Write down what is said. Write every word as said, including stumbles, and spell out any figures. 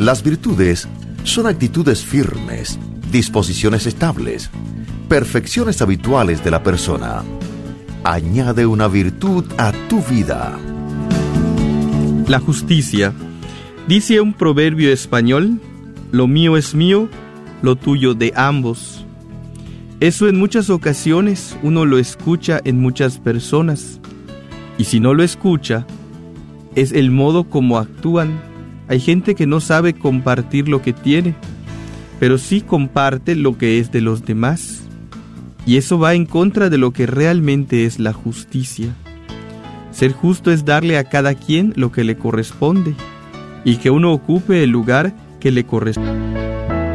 Las virtudes son actitudes firmes, disposiciones estables, perfecciones habituales de la persona. Añade una virtud a tu vida. La justicia. Dice un proverbio español: lo mío es mío, lo tuyo de ambos. Eso en muchas ocasiones uno lo escucha en muchas personas. Y si no lo escucha, es el modo como actúan. Hay gente que no sabe compartir lo que tiene, pero sí comparte lo que es de los demás. Y eso va en contra de lo que realmente es la justicia. Ser justo es darle a cada quien lo que le corresponde, y que uno ocupe el lugar que le corresponde.